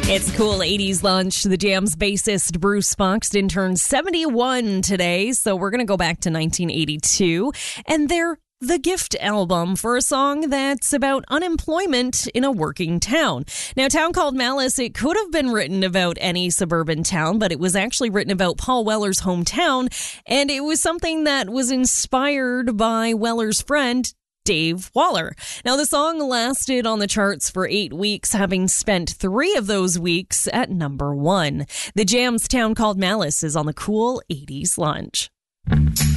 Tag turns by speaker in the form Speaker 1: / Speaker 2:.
Speaker 1: It's Cool 80s Lunch. The Jam's bassist Bruce Foxton turned 71 today, so we're going to go back to 1982. And they're the Gift album for a song that's about unemployment in a working town. Now, a town called Malice, it could have been written about any suburban town, but it was actually written about Paul Weller's hometown, and it was something that was inspired by Weller's friend, Dave Waller. Now, the song lasted on the charts for 8 weeks, having spent 3 of those weeks at number 1. The Jam's Town Called Malice is on the Cool 80s Lunch.